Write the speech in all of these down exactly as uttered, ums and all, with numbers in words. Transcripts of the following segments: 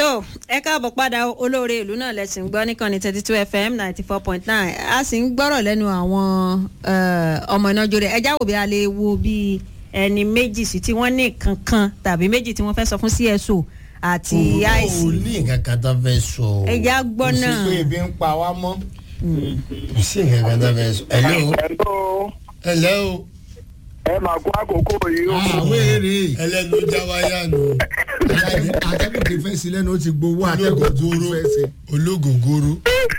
tó ẹ káàbọ̀ padà olóore ìlú náà lẹ́sìn gbọ́ níkànnì thirty two F M ninety four point nine a sì ń gbọ́rọ̀ lẹ́nu àwọn ọmọ iná jóre ẹjá wò bí a lè wo bí ẹni méjì sí tí wọ́n ní kankan tàbí méjì tí wọ́n fẹ́ sọ fún C S O àti I C. o ní nǹkan kan tó fẹ́ sọ. ẹjá gbọ́ náà. kò sí pé ebi ń pa wá mọ́. kò sí nǹkan kan tó fẹ́ sọ. hello. hello. ẹ máa kó àkókò yìí o. àwọn èrè ẹlẹ́nu jáwáyà nù. akẹ́kọ̀ọ́ kì í fẹ́ sí lẹ́nu ó ti gbowó akẹ́kọ̀ọ́ tó fẹ́ sí. ológògóró.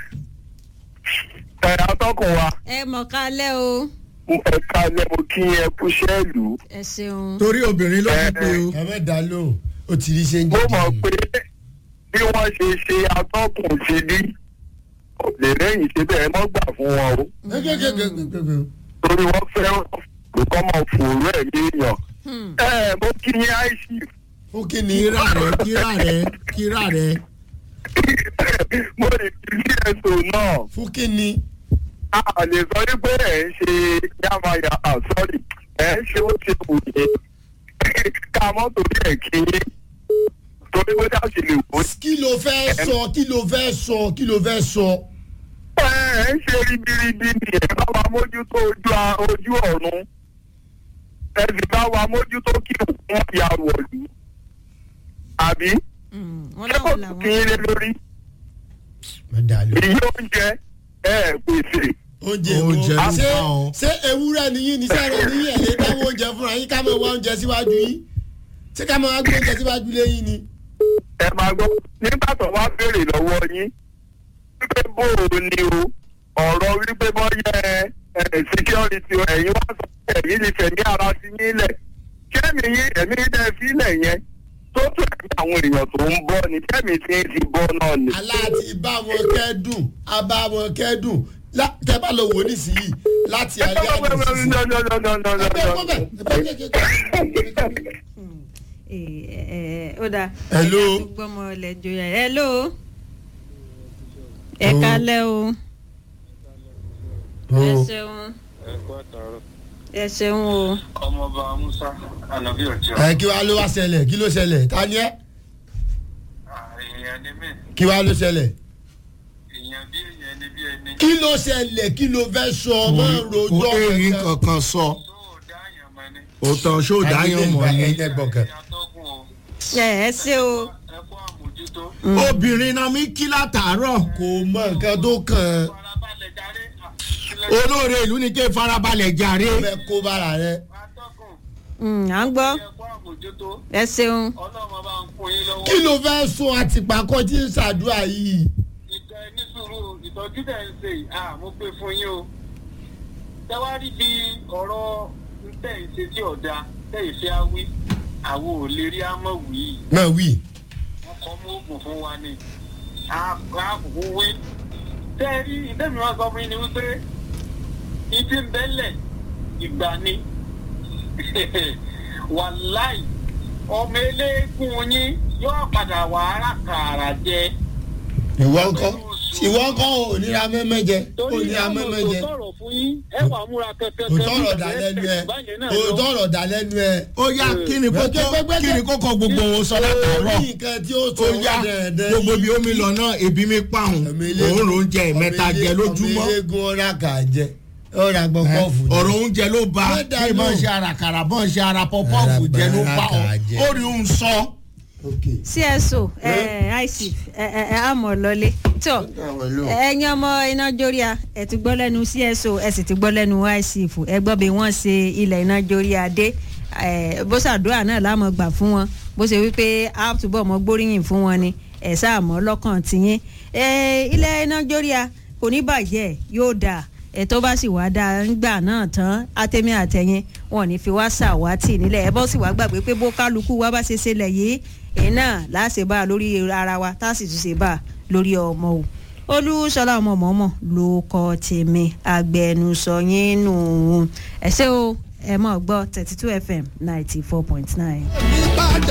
ẹ atọ́kùn wa. ẹ mọ̀ kálẹ̀ o. ẹ kálẹ̀ mo kí ẹ kú sẹ́ẹ̀lù. ẹ ṣeun. torí obìnrin ló ti pé o. ẹ bẹ́ẹ̀ dá lóhùn ó ti rí ṣe ń mo jẹ́ mọ̀ pé bí wọ́n ṣe ṣe atọ́kùn ti bí lè lẹ́yìn ṣe bẹ́ẹ̀ mọ́ gbà fún wọn o. torí wọ́n fẹ́ kọ́ mọ̀ fòrò ẹ̀ léèyàn. ẹ mo kí yín àìsí. fún kí ni. kíra rẹ kíra rẹ kíra rẹ. mo lè fi sí ẹ̀sùn náà. fún kí ni. a lè sọ wípé ẹ̀ ń ṣe yàmàyà sọ́ọ̀lì ẹ̀ ń ṣe ó ti wù yín ká mọ́ torí ẹ̀ kí yín torí pé ká sì lè wò. kí ló fẹ́ sọ kí ló fẹ́ sọ kí ló fẹ́ sọ. ẹ ẹ ń ṣe ribiribi ni ẹ bá wa mójútó ojú a- ojú ọ̀run ẹ sì bá wa mójútó kí òkun ya wọ̀lú àbí wọ́n ṣé kò láwọn kí yín lé làwọn. lórí má dá lóhùn. èyí oúnjẹ ẹ pèsè. oúnjẹ Oúnjẹ wo ló ṣé pa ọ́. ṣé ewúrẹ́ ni yín ní sẹ́rẹ̀ ní yín ẹ̀ lè dáwọ́ oúnjẹ fúnra yín ká máa wá oúnjẹ síwájú yín ṣé ká máa wá gbé oúnjẹ síwájú lẹ́yìn ni. ẹ máa gbọ́ nígbà tó wá béèrè lọ́wọ́ yín wípé bóòrò ni o ọ̀rọ̀ wípé bọ́yẹ ẹ̀ security ẹ̀yin wá sọ pé ẹ̀yin lè fẹ̀mí ara sí yín lẹ̀ kẹ́mi yín ẹ̀mí dẹ́ sílẹ̀ yẹn tó tó ẹ̀mí àwọn èèyàn tó ń bọ́ ni kẹ́mi tí ń ti bọ́ náà ni. aláàtì bá wọn kẹ́dùn a bá wọn kẹ́dùn lá- tẹ́ bá lọ wò nísìnyí láti ayé àná sísè. ẹgbẹ́ ẹ̀kọ́ bẹ̀ ẹgbẹ́ kékeré. ẹ ẹ ó dáa. Hello. ẹ jẹ́ gbọ́mọ lẹ́jọ́ yẹn. hello. ẹ kálẹ̀ o. ẹ ṣeun. ẹ ṣeun o. ọmọọba musa anabi ọjọ ẹ kí wàá ló wá ṣẹlẹ̀ kí ló ṣẹlẹ̀ ta ni ẹ́ èèyàn ni mí kí wàá ló ṣẹlẹ̀ èèyàn bí èèyàn ni bí ẹni kí ló ṣẹlẹ̀ kí ló fẹ́ sọ ọmọ rojọ́ kò èrè kankan. kankan sọ tó ò dáyàn mọ ni òótọ́ ṣó dáyàn mọ́ ni. ẹ̀yin ẹgbọ̀kẹ́. atọ́kùn o ẹ ẹ ṣe o. ẹ kó àmójútó obìnrin náà mi kí látàárọ̀ kò mọ nǹkan tó kàn án farabalẹ̀ darí àtìlẹ́yìn olóore ìlú ni ké farabalẹ̀ jàre. ó fẹ́ kó bára rẹ. atọ́kùn Mm, à ń gbọ́. ẹ kó àmójútó ẹ ṣeun. ọlọ́mọ bá ń kún yín lọ́wọ́ kí ló fẹ́ sọ àtìpàkọ́ tí ń ṣàdúrà yìí. ìtọ́ ẹni sùúrù ìtọ́jú tẹ̀ ń ṣe yìí à mo pè fún yín o tẹ́wárí bí ọ̀rọ̀ ń tẹ̀ ń ṣe tí ọ̀dà tẹ̀ ìfẹ́ á wí àwọn ò lè rí àmọ́ wí yìí. náà wí. wọ́n kọ́ mú oògùn fún wa ni àkókò wí. tẹ́ ẹ rí ìdẹ́mi wọn sọ fún yín ni wípé ìdí ń bẹ́lẹ̀ ìgbà ni wàláì ọmọ eléégún yín yóò padà wà á kàrà jẹ. ìwọ ńkọ́ ìwọ ńkọ́ ò ní ra mẹ́mẹ́ jẹ ò torí ní ra àwọn mẹ́mẹ́ tó jẹ. sọ̀rọ̀ fún yín ẹ wà múra kẹ́kẹ́ kò tọrọ dà lẹ́nu ẹ kò tọrọ dà lẹ́nu ẹ. ó yá kí ni kókó kí ni kókó gbogbo wọn sọ látàárọ̀. orí nǹkan tí ó sọ ó yá wá dẹ̀ẹ̀dẹ̀ gbogbo bí omi lọ náà ebi mi pààrùn òun ló ń jẹ ẹ̀mẹ́ta jẹ lójúmọ́. ọmọ eléegun ọ̀rà kà á jẹ ọ̀rà gbọ̀ngọ́ọ̀fù. ọ̀rọ̀ oúnjẹ ló ba Má dá bí bọ́n lóhùn. ṣe àràkàrà bọ́n ṣe ara pọ́pọ́ọ̀fù jẹ ló pa ọ́ ó rí òun sọ. C S O ẹ I C ẹ ẹ ẹ àmọ̀ lọlé. tó ẹ̀yin ọmọ iná jóríà ẹ ti gbọ́ lẹ́nu C S O ẹ sì ti gbọ́ lẹ́nu I C fún ẹ gbọ́ bí wọ́n ṣe ilẹ̀ iná jóríà dé ẹ bó ṣàdúrà náà láàmú gbà fún wọn bó ṣe wípé a túbọ̀ mọ́ gbóríyìn fún wọn ni ẹ̀ sáàmọ́ lọ́kàn tiyín ẹ ilẹ̀ iná jóríà kò ní bàjẹ́ yóò dáa ẹ tó bá sì wá dáa ńgbà náà tán àtẹ̀mí àtẹ̀yìn wọn ò ní fi wá ṣàwátì nílẹ̀ ẹ bọ́ sì wá gbàgbé pé bó kálukú wa bá ṣe ṣẹlẹ̀ yìí èyí náà láṣẹ bá a lórí ara wa tá a sì tún ṣe bá a lórí ọmọ o olúṣọlá ọmọ mọ́mọ́ ló kọ́ tèmi agbẹnusọ yín nù ún ẹ ṣé o ẹ mọ̀ gbọ́ thirty two F M ninety four point nine.